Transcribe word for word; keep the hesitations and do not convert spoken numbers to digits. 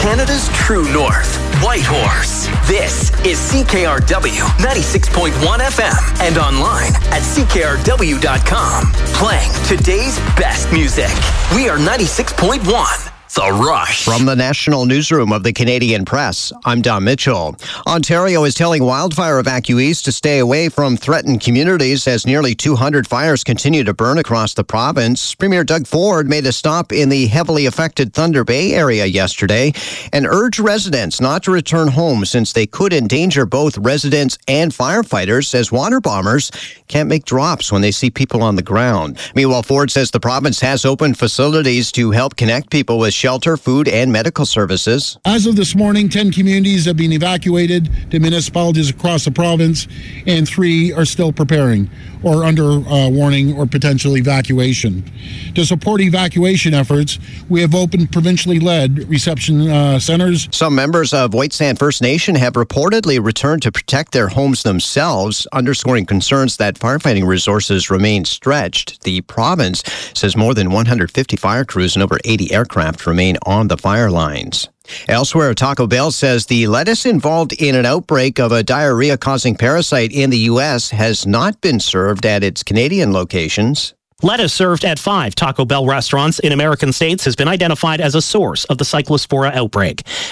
Canada's true north, Whitehorse. This is C K R W ninety-six point one F M and online at C K R W dot com. Playing today's best music. We are ninety-six point one. The Rush. From the National Newsroom of the Canadian Press, I'm Don Mitchell. Ontario is telling wildfire evacuees to stay away from threatened communities as nearly two hundred fires continue to burn across the province. Premier Doug Ford made a stop in the heavily affected Thunder Bay area yesterday and urged residents not to return home since they could endanger both residents and firefighters as water bombers can't make drops when they see people on the ground. Meanwhile, Ford says the province has opened facilities to help connect people with shelter, food, and medical services. As of this morning, ten communities have been evacuated to municipalities across the province, and three are still preparing or under uh, warning or potential evacuation. To support evacuation efforts, we have opened provincially led reception uh, centers. Some members of White Sand First Nation have reportedly returned to protect their homes themselves, underscoring concerns that firefighting resources remain stretched. The province says more than one hundred fifty fire crews and over eighty aircraft remain on the fire lines. Elsewhere, Taco Bell says the lettuce involved in an outbreak of a diarrhea-causing parasite in the U S has not been served at its Canadian locations. Lettuce served at five Taco Bell restaurants in American states has been identified as a source of the Cyclospora outbreak.